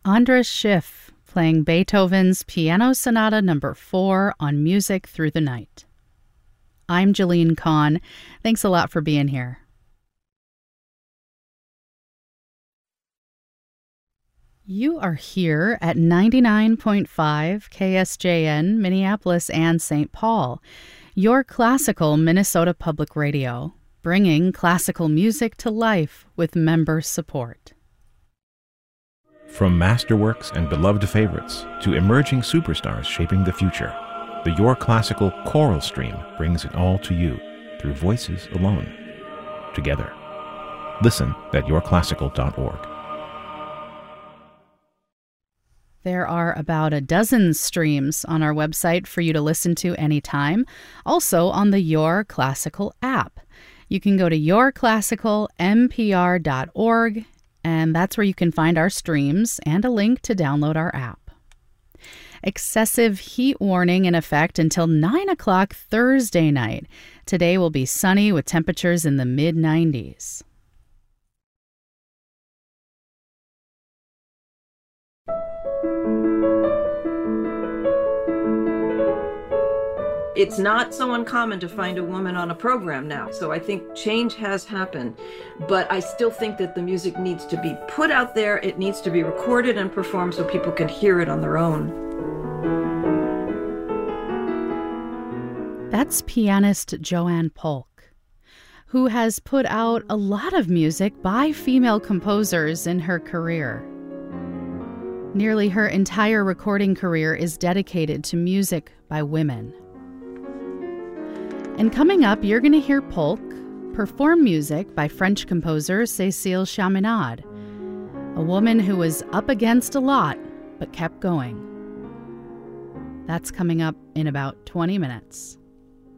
Andras Schiff playing Beethoven's Piano Sonata No. 4 on Music Through the Night. I'm Jalene Kahn. Thanks a lot for being here. You are here at 99.5 KSJN, Minneapolis and St. Paul, your classical Minnesota Public Radio, bringing classical music to life with member support. From masterworks and beloved favorites to emerging superstars shaping the future, the Your Classical choral stream brings it all to you through voices alone. Together. Listen at yourclassical.org. There are about a dozen streams on our website for you to listen to anytime, also on the Your Classical app. You can go to yourclassicalmpr.org, and that's where you can find our streams and a link to download our app. Excessive heat warning in effect until 9 o'clock Thursday night. Today will be sunny with temperatures in the mid-90s. It's not so uncommon to find a woman on a program now, so I think change has happened. But I still think that the music needs to be put out there, it needs to be recorded and performed so people can hear it on their own. That's pianist Joanne Polk, who has put out a lot of music by female composers in her career. Nearly her entire recording career is dedicated to music by women. And coming up, you're going to hear Polk perform music by French composer Cécile Chaminade, a woman who was up against a lot but kept going. That's coming up in about 20 minutes.